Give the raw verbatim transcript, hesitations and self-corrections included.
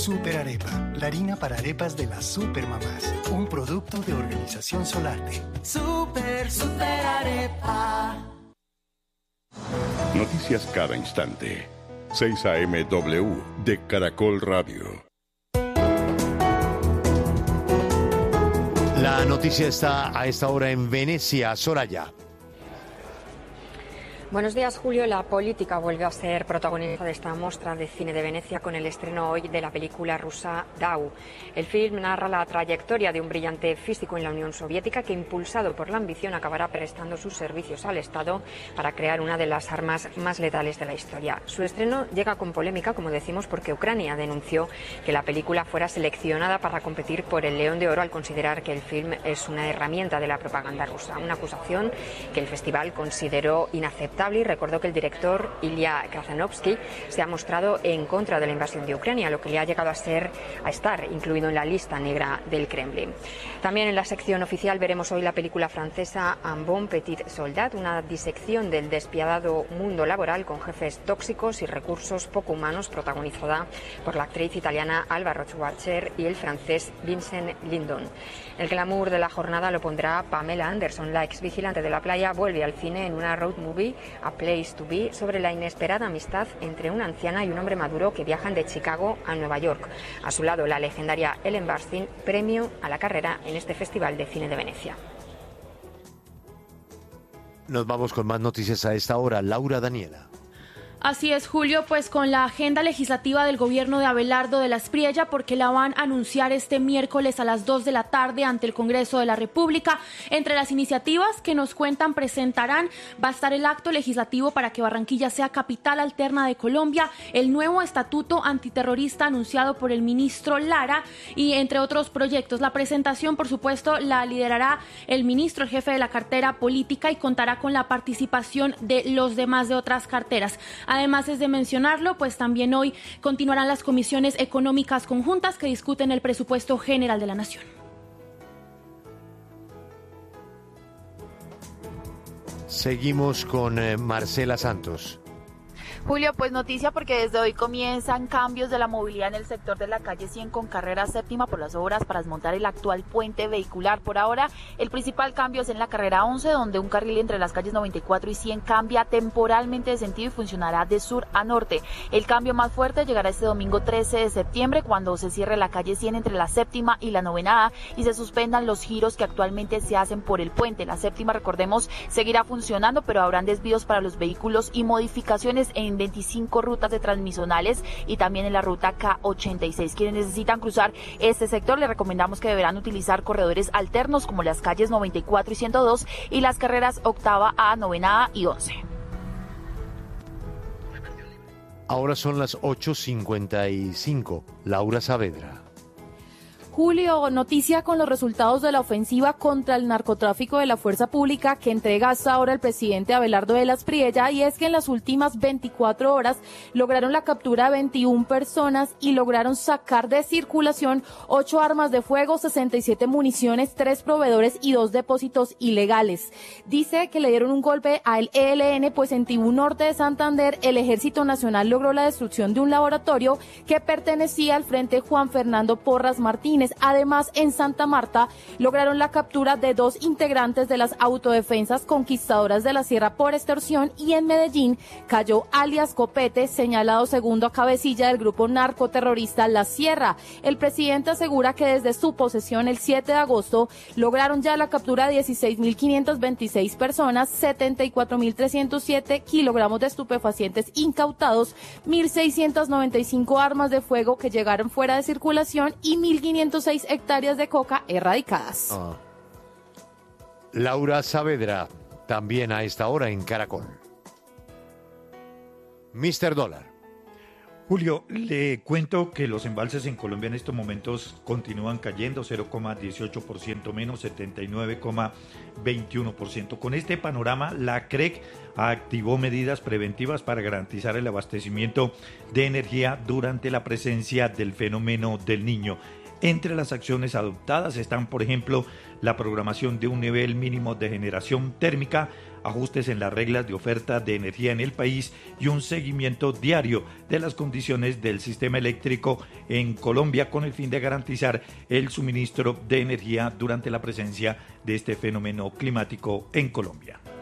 Super Arepa, la harina para arepas de las supermamás. Un producto de Organización Solarte. Super, super arepa. Noticias cada instante. seis A M W de Caracol Radio. La noticia está a esta hora en Venecia. Soraya. Buenos días, Julio. La política vuelve a ser protagonista de esta muestra de cine de Venecia con el estreno hoy de la película rusa Dau. El film narra la trayectoria de un brillante físico en la Unión Soviética que, impulsado por la ambición, acabará prestando sus servicios al Estado para crear una de las armas más letales de la historia. Su estreno llega con polémica, como decimos, porque Ucrania denunció que la película fuera seleccionada para competir por el León de Oro al considerar que el film es una herramienta de la propaganda rusa. Una acusación que el festival consideró inaceptable y recordó que el director Ilya Krasanovsky se ha mostrado en contra de la invasión de Ucrania, lo que le ha llegado a ser a estar incluido en la lista negra del Kremlin. También en la sección oficial veremos hoy la película francesa Un bon petit soldat, una disección del despiadado mundo laboral con jefes tóxicos y recursos poco humanos, protagonizada por la actriz italiana Alba Rochwacher y el francés Vincent Lindon. El glamour de la jornada lo pondrá Pamela Anderson. La ex vigilante de la playa vuelve al cine en una road movie, A Place to Be, sobre la inesperada amistad entre una anciana y un hombre maduro que viajan de Chicago a Nueva York. A su lado, la legendaria Ellen Burstyn, premio a la carrera en este Festival de Cine de Venecia. Nos vamos con más noticias a esta hora. Laura Daniela. Así es, Julio, pues con la agenda legislativa del gobierno de Abelardo de la Espriella, porque la van a anunciar este miércoles a las dos de la tarde ante el Congreso de la República. Entre las iniciativas que nos cuentan presentarán va a estar el acto legislativo para que Barranquilla sea capital alterna de Colombia, el nuevo estatuto antiterrorista anunciado por el ministro Lara y entre otros proyectos. La presentación, por supuesto, la liderará el ministro, el jefe de la cartera política, y contará con la participación de los demás de otras carteras. Además, es de mencionarlo, pues también hoy continuarán las comisiones económicas conjuntas que discuten el presupuesto general de la Nación. Seguimos con eh, Marcela Santos. Julio, pues noticia porque desde hoy comienzan cambios de la movilidad en el sector de la calle cien con carrera séptima por las obras para desmontar el actual puente vehicular. Por ahora, el principal cambio es en la carrera once, donde un carril entre las calles noventa y cuatro y cien cambia temporalmente de sentido y funcionará de sur a norte. El cambio más fuerte llegará este domingo trece de septiembre, cuando se cierre la calle cien entre la séptima y la novena A y se suspendan los giros que actualmente se hacen por el puente. La séptima, recordemos, seguirá funcionando, pero habrán desvíos para los vehículos y modificaciones en veinticinco rutas de transmisionales y también en la ruta K ochenta y seis. Quienes necesitan cruzar este sector, les recomendamos que deberán utilizar corredores alternos como las calles noventa y cuatro y ciento dos y las carreras octava A, novena A y once. Ahora son las ocho cincuenta y cinco. Laura Saavedra. Julio, noticia con los resultados de la ofensiva contra el narcotráfico de la fuerza pública que entrega hasta ahora el presidente Abelardo de la Espriella, y es que en las últimas veinticuatro horas lograron la captura de veintiuna personas y lograron sacar de circulación ocho armas de fuego, sesenta y siete municiones, tres proveedores y dos depósitos ilegales. Dice que le dieron un golpe al E L N, pues en Tibú Norte de Santander el Ejército Nacional logró la destrucción de un laboratorio que pertenecía al Frente Juan Fernando Porras Martínez. Además, en Santa Marta lograron la captura de dos integrantes de las autodefensas conquistadoras de la Sierra por extorsión, y en Medellín cayó alias Copete, señalado segundo a cabecilla del grupo narcoterrorista La Sierra. El presidente asegura que desde su posesión el siete de agosto lograron ya la captura de dieciséis mil quinientas veintiséis personas, setenta y cuatro mil trescientos siete kilogramos de estupefacientes incautados, mil seiscientas noventa y cinco armas de fuego que llegaron fuera de circulación y mil quinientas seis hectáreas de coca erradicadas. Ah. Laura Saavedra, también a esta hora en Caracol. mister Dólar. Julio, le cuento que los embalses en Colombia en estos momentos continúan cayendo, cero coma dieciocho por ciento menos, setenta y nueve coma veintiuno por ciento. Con este panorama, la C R E C activó medidas preventivas para garantizar el abastecimiento de energía durante la presencia del fenómeno del Niño. Entre las acciones adoptadas están, por ejemplo, la programación de un nivel mínimo de generación térmica, ajustes en las reglas de oferta de energía en el país y un seguimiento diario de las condiciones del sistema eléctrico en Colombia con el fin de garantizar el suministro de energía durante la presencia de este fenómeno climático en Colombia.